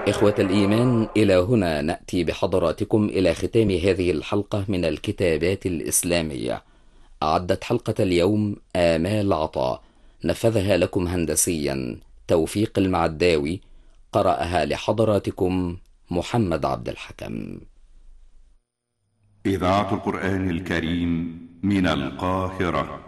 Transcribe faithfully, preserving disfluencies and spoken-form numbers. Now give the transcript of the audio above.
إخوة الإيمان، إلى هنا نأتي بحضراتكم إلى ختام هذه الحلقة من الكتابات الإسلامية. أعدت حلقة اليوم آمال عطاء، نفذها لكم هندسيا توفيق المعداوي، قرأها لحضراتكم محمد عبد الحكم. إذاعة القرآن الكريم من القاهرة.